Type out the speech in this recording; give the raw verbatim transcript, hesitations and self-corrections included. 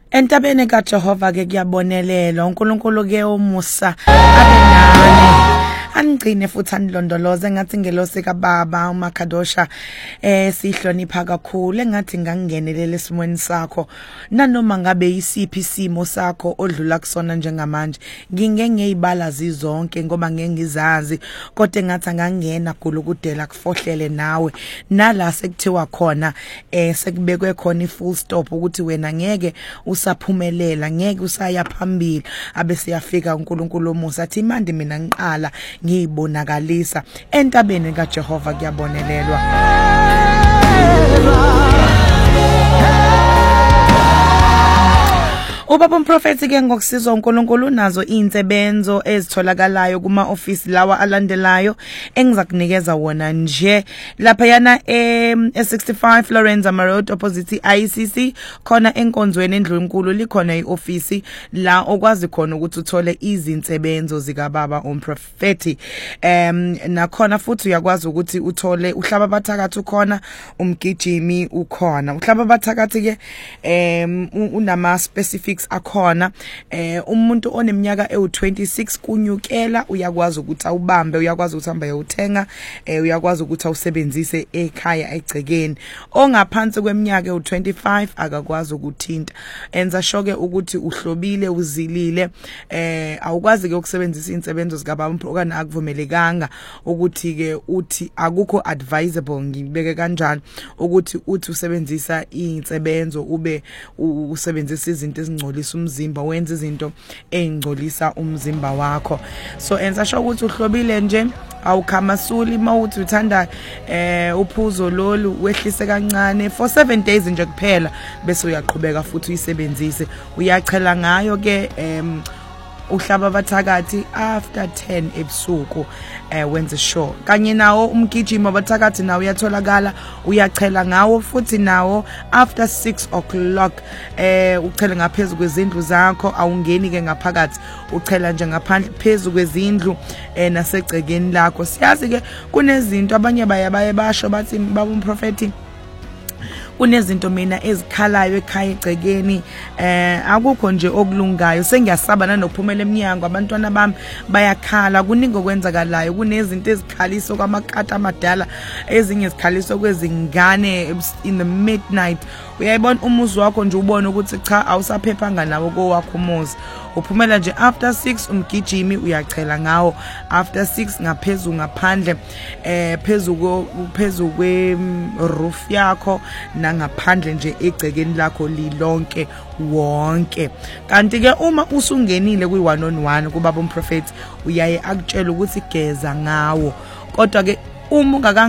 Entabeni kaJehova ke kuyabonelelwa uNkulunkulu ke umusa abenani angcine futhi anilondoloze ngathi ngelose kaBaba uMakadosha eh sihlonipha kakhulu engathi ngangenelele esimweni sakho nanoma ngabe isiphi isimo sakho odlula kusona njengamanje ngingengeyibala zizonke ngoba ngengizazi kodwa engathi ngangena kulukudela kufohlele nawe nala sekuthiwa khona eh sekubekwe khona ifull stop ukuthi wena ngeke usaphumelela ngeke usaya phambili abe siyafika uNkulunkulu umusa athi manje mina ngiqala ngiyibonakalisa entabeni kaJehova kuyabonelelwa. Ubaba umprofeti ke ngokusizwa uNkulunkulu nazo insebenzo ezitholakalayo kuma office lawa alandelayo engizakunikeza wona nje lapha yana e sixty-five Lorenza Road opposite I C C khona enkonzweni endlu enkulu likhona ioffice la okwazi khona ukuthi uthole izinsebenzo zika baba umprofeti em nakhona futhi uyakwazi ukuthi uthole uhlaba bathakathi ukhona umgijimi ukhona uhlaba bathakathi ke em unama specific akhona eh umuntu oneminyaka ewu twenty-six kunyukela uyakwazi ukuthi awubambe uyakwazi ukuthi hamba uyothenga eh uyakwazi ukuthi awusebenzise ekhaya egcekeni ongaphansi kweminyaka ewu twenty-five akakwazi ukuthinta enza shoke ukuthi uhlobile uzilile eh awukwazi ke ukusebenzisa insebenzo zikababa okana akuvumelekanga ukuthi ke uthi akukho advisable ngibeke kanjani ukuthi uthi usebenzisa insebenzo ube usebenzisa izinto ezingcolisa umzimba wenza izinto ezingcolisa umzimba wakho so enza sho ukuthi uhlobile nje awukhamasuli mawuthi uthanda eh uphuzo lolu wehlise kancane for seven days nje kuphela bese uyaqhubeka futhi uyisebenzise uyachela ngayo ke em uhlaba bathakathi after ten ebusuku eh wenze sure kanye nawo umgijimo bathakathi nawo uyatholakala uyachela ngawo futhi nawo after six o'clock eh uchela ngaphezulu kwezindlu zakho awungeni ke ngaphakathi uchela nje ngaphandle phezulu kwezindlu eh nasegcekeni lakho siyazi ke kunezinto abanye bayabaye basho bathi baba umprofeti kunezinto mina ezikhalayo ekhaya egcekeni eh akukho nje okulungayo sengiyasaba nanokuphumela eminyango abantwana bami bayakhala kuningi okwenzakalayo kunezinto ezikhaliso kwamakata amadala ezinye izikhaliso kwezingane in the midnight uyayibona umuzi wakho nje ubone ukuthi cha awusaphephanga nawo kowakho umuzi uphumela nje after six umgijimi uyachela ngawo after six ngaphezulu ngaphandle eh phezulu phezulu kwe roof yakho nangaphandle nje egcekeni lakho lilonke wonke kanti ke uma usungenile kwi one on one kubaba umprofeti uyaye akutshela ukuthi geza ngawo kodwa ke uma